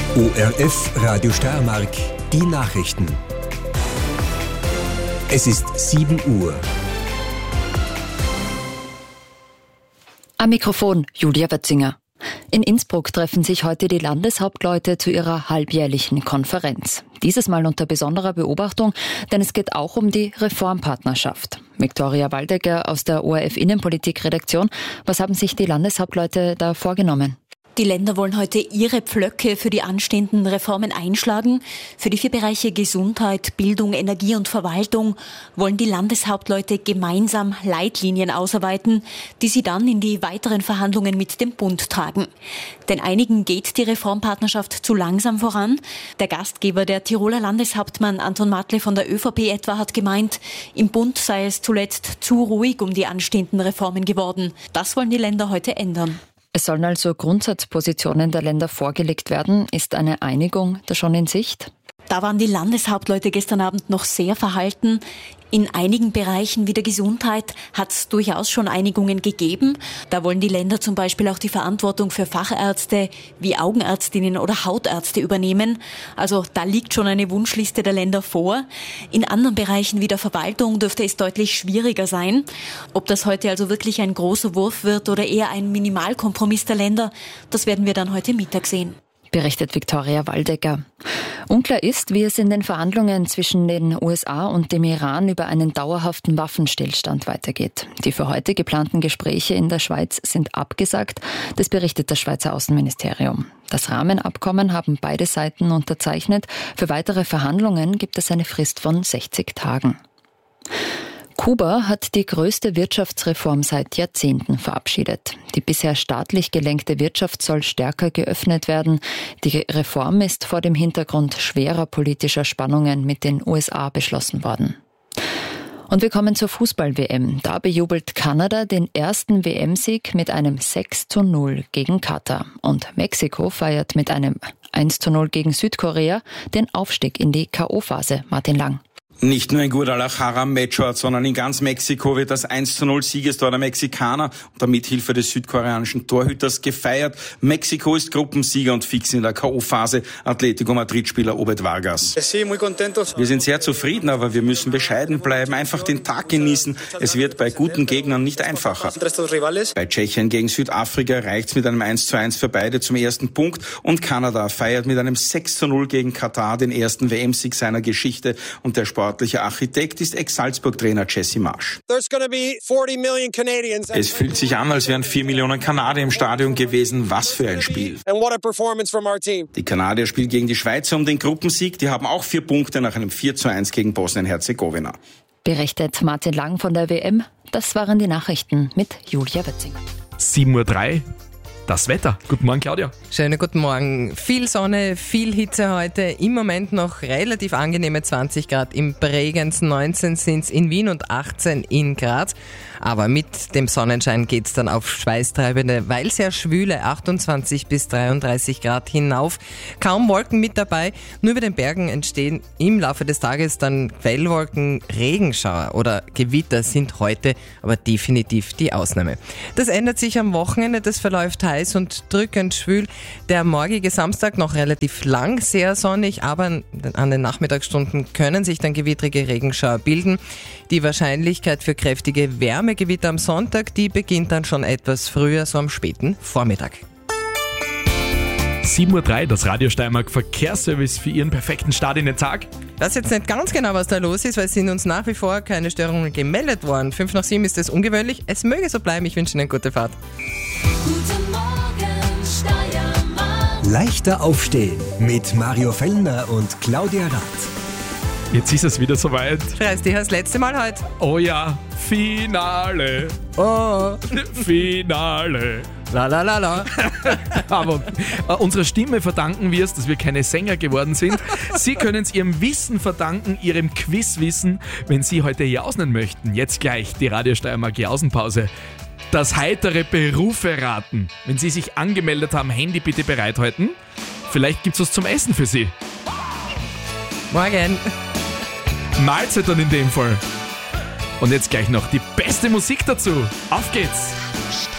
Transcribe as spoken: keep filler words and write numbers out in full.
O R F Radio Steiermark, die Nachrichten. Es ist sieben Uhr. Am Mikrofon Julia Wötzinger. In Innsbruck treffen sich heute die Landeshauptleute zu ihrer halbjährlichen Konferenz. Dieses Mal unter besonderer Beobachtung, denn es geht auch um die Reformpartnerschaft. Viktoria Waldecker aus der O R F Innenpolitik-Redaktion. Was haben sich die Landeshauptleute da vorgenommen? Die Länder wollen heute ihre Pflöcke für die anstehenden Reformen einschlagen. Für die vier Bereiche Gesundheit, Bildung, Energie und Verwaltung wollen die Landeshauptleute gemeinsam Leitlinien ausarbeiten, die sie dann in die weiteren Verhandlungen mit dem Bund tragen. Denn einigen geht die Reformpartnerschaft zu langsam voran. Der Gastgeber, der Tiroler Landeshauptmann Anton Matle von der ÖVP etwa, hat gemeint, im Bund sei es zuletzt zu ruhig um die anstehenden Reformen geworden. Das wollen die Länder heute ändern. Es sollen also Grundsatzpositionen der Länder vorgelegt werden. Ist eine Einigung da schon in Sicht? Da waren die Landeshauptleute gestern Abend noch sehr verhalten. In einigen Bereichen wie der Gesundheit hat es durchaus schon Einigungen gegeben. Da wollen die Länder zum Beispiel auch die Verantwortung für Fachärzte wie Augenärztinnen oder Hautärzte übernehmen. Also da liegt schon eine Wunschliste der Länder vor. In anderen Bereichen wie der Verwaltung dürfte es deutlich schwieriger sein. Ob das heute also wirklich ein großer Wurf wird oder eher ein Minimalkompromiss der Länder, das werden wir dann heute Mittag sehen. Berichtet Viktoria Waldecker. Unklar ist, wie es in den Verhandlungen zwischen den U S A und dem Iran über einen dauerhaften Waffenstillstand weitergeht. Die für heute geplanten Gespräche in der Schweiz sind abgesagt, das berichtet das Schweizer Außenministerium. Das Rahmenabkommen haben beide Seiten unterzeichnet. Für weitere Verhandlungen gibt es eine Frist von sechzig Tagen. Kuba hat die größte Wirtschaftsreform seit Jahrzehnten verabschiedet. Die bisher staatlich gelenkte Wirtschaft soll stärker geöffnet werden. Die Reform ist vor dem Hintergrund schwerer politischer Spannungen mit den U S A beschlossen worden. Und wir kommen zur Fußball-W M. Da bejubelt Kanada den ersten W M-Sieg mit einem sechs zu null gegen Katar. Und Mexiko feiert mit einem eins zu null gegen Südkorea den Aufstieg in die K O-Phase. Martin Lang. Nicht nur in Guadalajara-Matchort, sondern in ganz Mexiko wird das eins zu null Siegestor der Mexikaner unter Mithilfe des südkoreanischen Torhüters gefeiert. Mexiko ist Gruppensieger und fix in der K O-Phase. Atletico Madrid-Spieler Obed Vargas. Wir sind sehr zufrieden, aber wir müssen bescheiden bleiben, einfach den Tag genießen. Es wird bei guten Gegnern nicht einfacher. Bei Tschechien gegen Südafrika reicht's mit einem eins zu eins für beide zum ersten Punkt und Kanada feiert mit einem sechs zu null gegen Katar den ersten W M-Sieg seiner Geschichte und der Sport Sportlicher Architekt ist Ex-Salzburg-Trainer Jesse Marsch. Es fühlt sich an, als wären vier Millionen Kanadier im Stadion gewesen. Was für ein Spiel. Die Kanadier spielen gegen die Schweizer um den Gruppensieg. Die haben auch vier Punkte nach einem vier zu eins gegen Bosnien-Herzegowina. Berichtet Martin Lang von der W M. Das waren die Nachrichten mit Julia Wötzinger. sieben Uhr drei. Das Wetter. Guten Morgen, Claudia. Schönen guten Morgen. Viel Sonne, viel Hitze heute. Im Moment noch relativ angenehme zwanzig Grad. Im Bregenz neunzehn sind es in Wien und achtzehn in Graz. Aber mit dem Sonnenschein geht es dann auf schweißtreibende, weil sehr schwüle achtundzwanzig bis dreiunddreißig Grad hinauf. Kaum Wolken mit dabei. Nur über den Bergen entstehen im Laufe des Tages dann Quellwolken, Regenschauer oder Gewitter sind heute aber definitiv die Ausnahme. Das ändert sich am Wochenende. Das verläuft heiß und drückend schwül. Der morgige Samstag noch relativ lang, sehr sonnig, aber an den Nachmittagsstunden können sich dann gewittrige Regenschauer bilden. Die Wahrscheinlichkeit für kräftige Wärmegewitter am Sonntag, die beginnt dann schon etwas früher, so am späten Vormittag. sieben Uhr drei, das Radio Steiermark Verkehrsservice für Ihren perfekten Start in den Tag. Ich weiß jetzt nicht ganz genau, was da los ist, weil es sind uns nach wie vor keine Störungen gemeldet worden. Fünf nach sieben ist das ungewöhnlich. Es möge so bleiben. Ich wünsche Ihnen eine gute Fahrt. Guten Morgen, Steiermark. Leichter aufstehen mit Mario Fellner und Claudia Rath. Jetzt ist es wieder soweit. Freust dich das letzte Mal heute? Oh ja, Finale. Oh, Finale. la la la la. Aber äh, unserer Stimme verdanken wir es, dass wir keine Sänger geworden sind. Sie können es Ihrem Wissen verdanken, Ihrem Quizwissen, wenn Sie heute jausen möchten. Jetzt gleich die Radio Steiermark Jausenpause. Das heitere Berufe raten. Wenn Sie sich angemeldet haben, Handy bitte bereithalten. Vielleicht gibt es was zum Essen für Sie. Morgen. Mahlzeit dann in dem Fall. Und jetzt gleich noch die beste Musik dazu. Auf geht's!